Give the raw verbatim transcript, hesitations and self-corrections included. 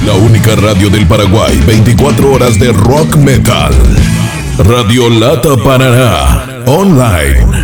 La única radio del Paraguay, veinticuatro horas de rock metal. Radio Lata Paraná, online.